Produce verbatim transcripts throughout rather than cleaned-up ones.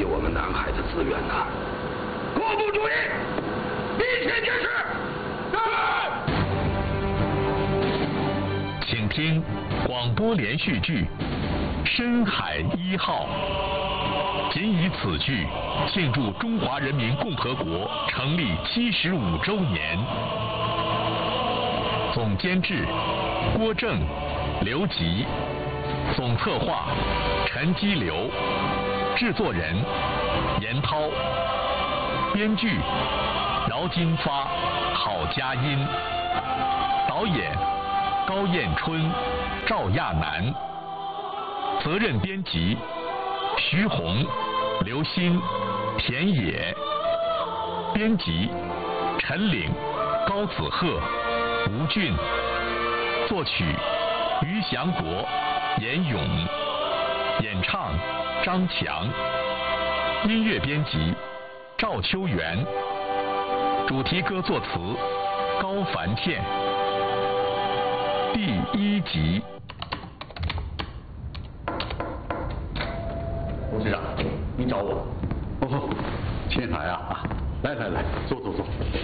我们南海的资源呐。各部注意，一切结束。 请听广播连续剧《深海一号》，仅以此剧庆祝中华人民共和国成立七十五周年。总监制郭正、刘吉，总策划陈基流，制作人严涛，编剧饶金发、郝佳音，导演高彦春、赵亚楠，责任编辑徐红、刘鑫、田野，编辑陈岭、高子鹤、吴俊，作曲于祥国、严勇，演唱张强，音乐编辑赵秋元，主题歌作词高凡倩。第一集。 董事长，您找我？ 哦，青海啊，来来来，坐坐坐。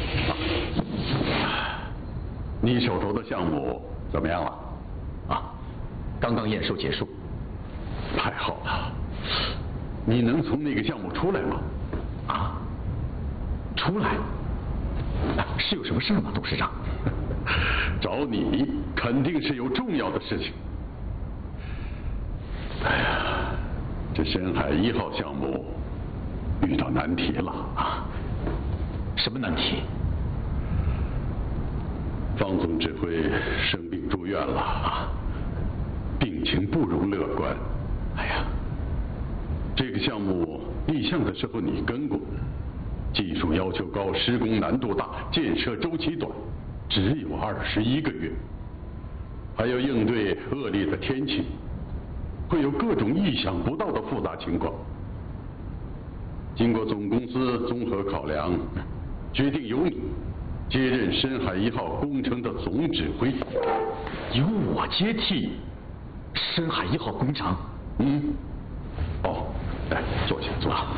啊，你手头的项目怎么样了？ 啊，刚刚验收结束。 太好了，你能从那个项目出来吗？ 啊，出来？是有什么事吗，董事长？ 找你肯定是有重要的事情。哎呀，这深海一号项目遇到难题了啊！ 什么难题？ 方总指挥生病住院了啊，病情不容乐观。 哎呀， 这个项目立项的时候你跟过，技术要求高，施工难度大，建设周期短，只有二十一个月，还要应对恶劣的天气，会有各种意想不到的复杂情况。经过总公司综合考量，决定由你接任深海一号工程的总指挥。 由我接替深海一号工程？ 嗯。哦，来，坐下，坐下。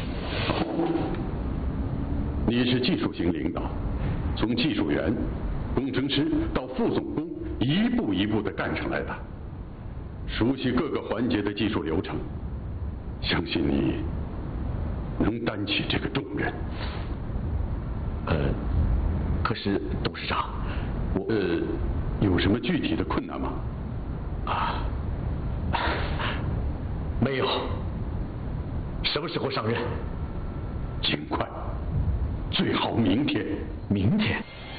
你是技术型领导，从技术员、工程师到副总工，一步一步的干上来的，熟悉各个环节的技术流程，相信你能担起这个重任。 呃，可是董事长，我呃，有什么具体的困难吗？ 啊，没有。什么时候上任？ 尽快，最好明天。 明天？